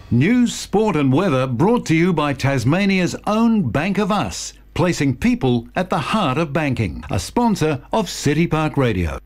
News, sport and weather brought to you by Tasmania's own Bank of Us, placing people at the heart of banking. A sponsor of City Park Radio.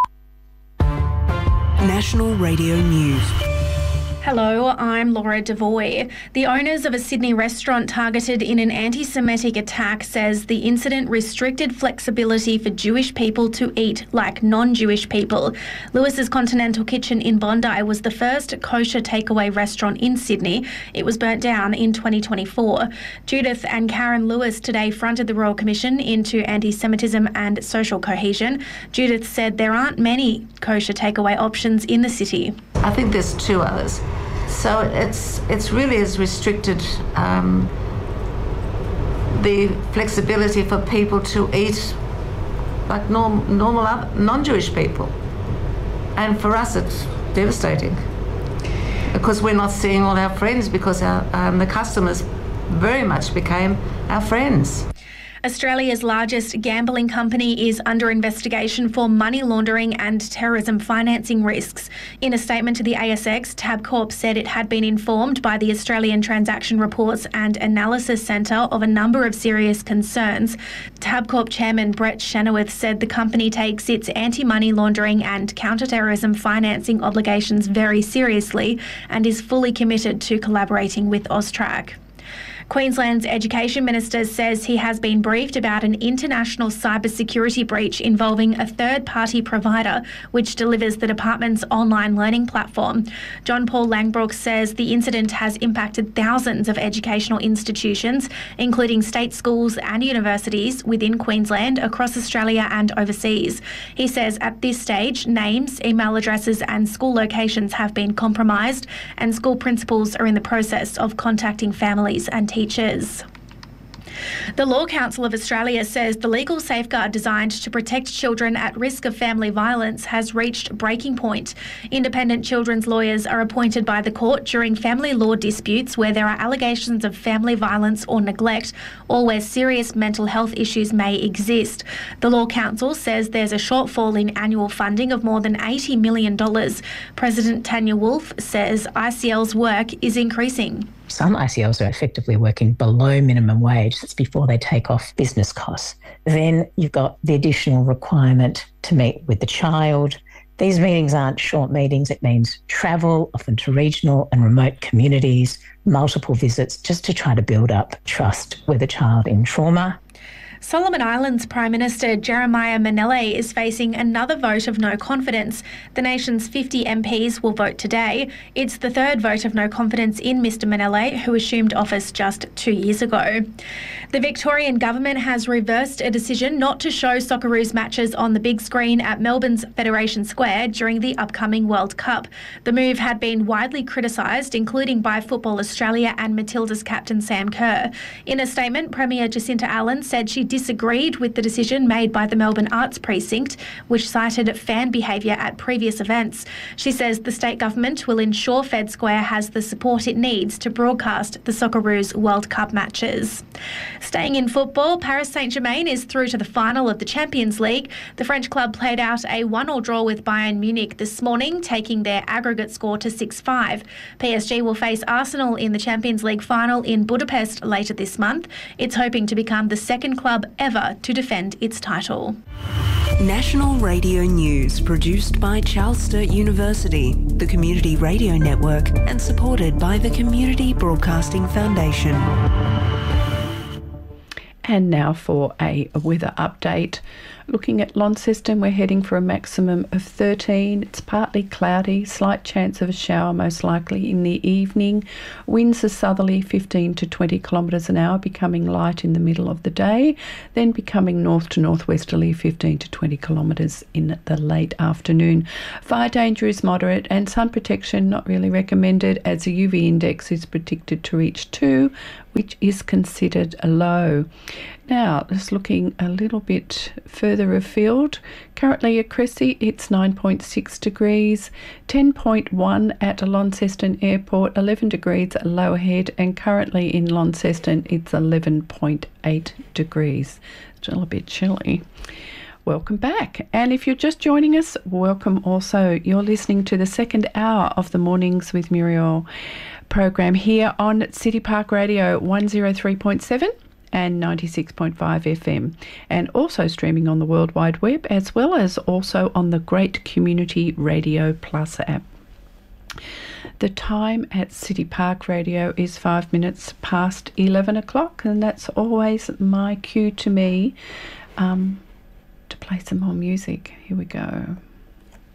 National Radio News. Hello, I'm Laura Devoy. The owners of a Sydney restaurant targeted in an anti-Semitic attack says the incident restricted flexibility for Jewish people to eat like non-Jewish people. Lewis's Continental Kitchen in Bondi was the first kosher takeaway restaurant in Sydney. It was burnt down in 2024. Judith and Karen Lewis today fronted the Royal Commission into anti-Semitism and social cohesion. Judith said there aren't many kosher takeaway options in the city. I think there's two others. So it's really as restricted the flexibility for people to eat like normal non-Jewish people. And for us it's devastating because we're not seeing all our friends because the customers very much became our friends. Australia's largest gambling company is under investigation for money laundering and terrorism financing risks. In a statement to the ASX, Tabcorp said it had been informed by the Australian Transaction Reports and Analysis Centre of a number of serious concerns. Tabcorp chairman Brett Chenoweth said the company takes its anti-money laundering and counter-terrorism financing obligations very seriously and is fully committed to collaborating with AUSTRAC. Queensland's Education Minister says he has been briefed about an international cybersecurity breach involving a third-party provider which delivers the department's online learning platform. John Paul Langbrook says the incident has impacted thousands of educational institutions, including state schools and universities within Queensland, across Australia and overseas. He says at this stage, names, email addresses and school locations have been compromised and school principals are in the process of contacting families and teachers. The Law Council of Australia says the legal safeguard designed to protect children at risk of family violence has reached breaking point. Independent children's lawyers are appointed by the court during family law disputes where there are allegations of family violence or neglect, or where serious mental health issues may exist. The Law Council says there's a shortfall in annual funding of more than $80 million. President Tanya Wolff says ICL's work is increasing. Some ICLs are effectively working below minimum wage. That's before they take off business costs. Then you've got the additional requirement to meet with the child. These meetings aren't short meetings. It means travel, often to regional and remote communities, multiple visits, just to try to build up trust with a child in trauma. Solomon Islands Prime Minister Jeremiah Manele is facing another vote of no confidence. The nation's 50 MPs will vote today. It's the third vote of no confidence in Mr Manele, who assumed office just 2 years ago. The Victorian government has reversed a decision not to show Socceroos matches on the big screen at Melbourne's Federation Square during the upcoming World Cup. The move had been widely criticised, including by Football Australia and Matilda's captain Sam Kerr. In a statement, Premier Jacinta Allen said she disagreed with the decision made by the Melbourne Arts Precinct, which cited fan behaviour at previous events. She says the state government will ensure Fed Square has the support it needs to broadcast the Socceroos World Cup matches. Staying in football, Paris Saint-Germain is through to the final of the Champions League. The French club played out a 1-1 draw with Bayern Munich this morning, taking their aggregate score to 6-5. PSG will face Arsenal in the Champions League final in Budapest later this month. It's hoping to become the second club ever to defend its title. National Radio News, produced by Charles Sturt University, the Community Radio Network, and supported by the Community Broadcasting Foundation. And now for a weather update. Looking at Launceston, we're heading for a maximum of 13. It's partly cloudy, slight chance of a shower most likely in the evening. Winds are southerly 15 to 20 kilometres an hour, becoming light in the middle of the day, then becoming north to northwesterly 15 to 20 kilometres in the late afternoon. Fire danger is moderate and sun protection not really recommended, as the UV index is predicted to reach 2, which is considered low. Now, just looking a little bit further afield, currently at Cressy it's 9.6 degrees, 10.1 at Launceston Airport, 11 degrees at Lowerhead, and currently in Launceston it's 11.8 degrees. Still a bit chilly. welcome back. And if you're just joining us, welcome also. You're listening to the second hour of the Mornings with Muriel program here on City Park Radio 103.7 and 96.5 FM, and also streaming on the World Wide Web, as well as also on the Great Community Radio Plus app. The time at City Park Radio is 5 minutes past 11 o'clock, and that's always my cue to me to play some more music. Here we go.